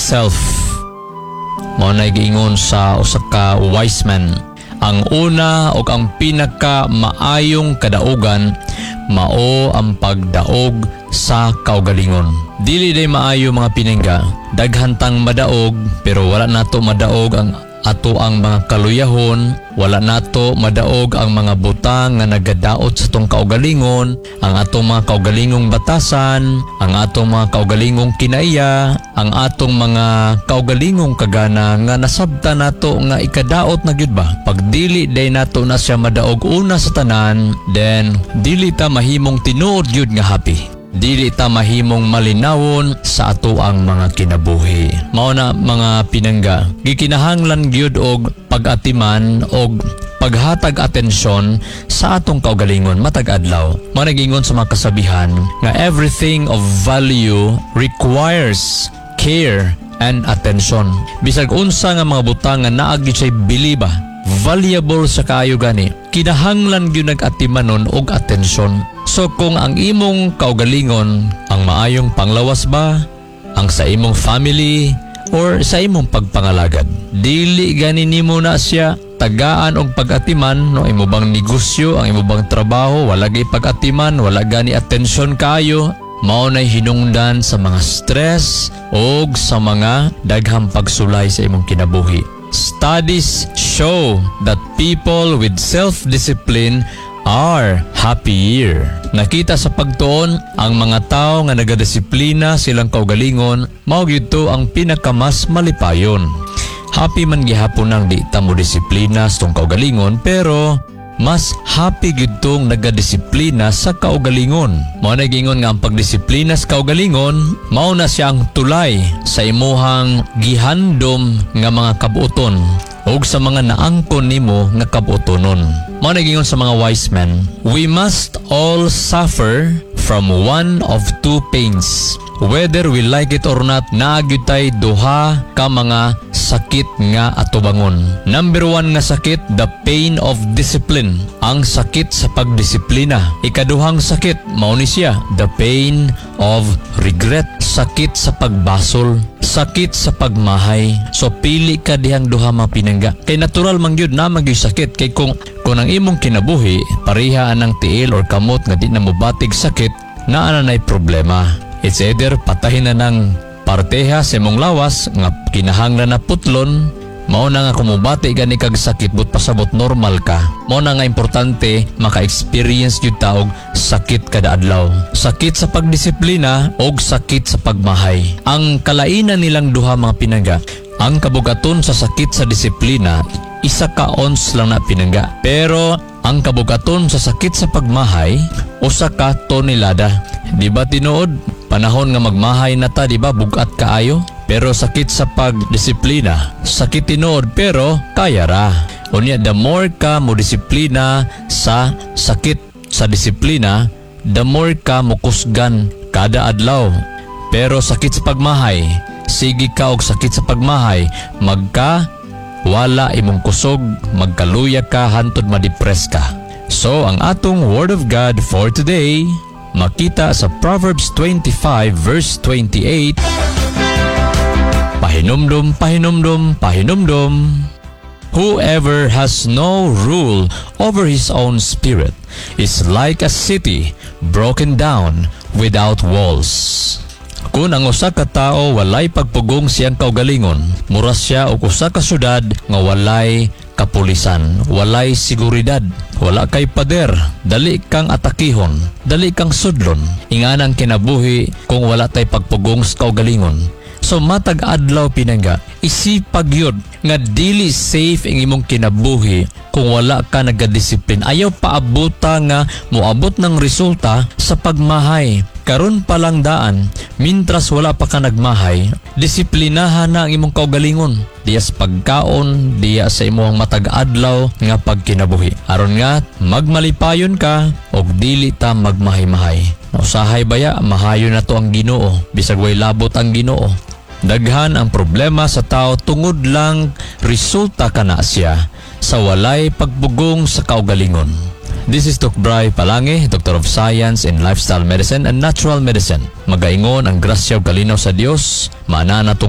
self. Mao na giingon sa usa ka wise man, ang una o ang pinaka maayong kadaugan mao ang pagdaog sa kaugalingon. Dili day maayo mga piningga, daghantang madaog pero wala nato madaog ang ato ang mga kaluyahon, wala nato madaog ang mga butang nga nagadaot sa tong kaugalingon, ang atong mga kaugalingong batasan, ang atong mga kaugalingong kinaiya, ang atong mga kaugalingong kagana nga nasabta nato nga ikadaot na gyud ba. Pag dili day nato na siya madaog una sa tanan, then dili ta mahimong tinuod gyud nga happy. Dili ta mahimong malinawon sa ato ang mga kinabuhi. Mao na mga pinangga, gikinahanglan gyud og pag-atiman og paghatag atensyon sa atong kaugalingon matag adlaw. Mao nagingon sa mga kasabihan nga everything of value requires care and attention. Bisag unsa nga mga butang nga naa gyud say biliba, valuable sa kaayo gani, kinahanglan gyud nag-atimanon og atensyon. So kung ang imong kaugalingon ang maayong panglawas ba, ang sa imong family, or sa imong pagpangalagad, dili gani nimo na siya tagaan og pag-atiman, no? Imo bang negosyo, ang imo bang trabaho, wala gay pag-atiman, wala gani atensyon kayo, mao nay hinungdan sa mga stress og sa mga daghang pagsulay sa imong kinabuhi. Studies show that people with self-discipline are happier. Nakita sa pagtuon, ang mga tao nga nagadisiplina silang kaugalingon, mao gyud to ang pinakamas malipayon. Happy man gihapon ang di ta mo disiplina sa tong kaugalingon, pero mas happy gyud tong nagadisiplina sa kaugalingon. Mao na gingon nga ang pagdisiplina sa kaugalingon mao na siyang tulay sa imuhang gihandom nga mga kabuoton og sa mga naangkon nimo nga kabuotonon. Mao na gingon sa mga wise men, we must all suffer from one of two pains. Whether we like it or not, naagyo tay duha ka mga sakit nga atubangon. Number 1 nga sakit, the pain of discipline. Ang sakit sa pagdisiplina. Ikaduhang sakit, mao ni siya, the pain of regret. Sakit sa pagbasol. Sakit sa pagmahay. So pili ka dihang duha mga pinangga. Kay natural man gyud na magyud sakit. Kay kung ang imong kinabuhi, pareha anang tiil or kamot nga di na mobatig sakit, naa na nay problema. It's either patahin na ng parteha sa imong lawas nga kinahanglan na putlon, mao na nga kumubati gani kag sakit but pasabot normal ka. Mao na nga importante maka-experience gyud ta og sakit kada adlaw. Sakit sa pagdisiplina og sakit sa pagmahay. Ang kalainan nilang duha mga pinangga, ang kabugaton sa sakit sa disiplina isa ka ons lang na pinangga. Pero ang kabugaton sa sakit sa pagmahay usa ka tonelada. Di ba tinuod? Panahon nga magmahay na ta, di ba, bugat kaayo? Pero sakit sa pagdisiplina, sakit tinuod pero kaya ra. Unya, the more ka mo disiplina sa sakit sa disiplina, the more ka mo kusgan kada adlaw. Pero sakit sa pagmahay, sige ka og sakit sa pagmahay, wala imong kusog, magkaluya ka hantod ma-depress ka. So, ang atong Word of God for today, makita sa Proverbs 25 verse 28, pahinumdum, pahinumdum, pahinumdum. Whoever has no rule over his own spirit is like a city broken down without walls. Kung ang usa ka tao walay pagpugong siyang kaugalingon, mura siya og usa ka syudad nga walay kapulisan, walay seguridad, wala kay pader, dali kang atakihon, dali kang sudlon. Inganang kinabuhi kung wala tay pagpugong sa kaugalingon. So matag adlaw pinangga, isipag yun nga dili safe ang imong kinabuhi kung wala ka nagadisiplin. Ayaw paabuta nga moabot ng resulta sa pagmahay. Karon pa lang daan, mintras wala pa ka nagmahay, disiplinahan na ang imong kaugalingon. Diya sa pagkaon, diya sa imong matag adlaw nga pagkinabuhi. Aron nga magmalipayon ka og dili ta magmahay-mahay. Usahay baya, mahayo na to ang Ginoo, bisag way labot ang Ginoo. Daghan ang problema sa tao tungod lang resulta kana siya sa walay pagpugong sa kaugalingon. This is Dr. Bray Palange, Doctor of Science in Lifestyle Medicine and Natural Medicine. Magaingon ang grasya ug kalinaw sa Dios, maana na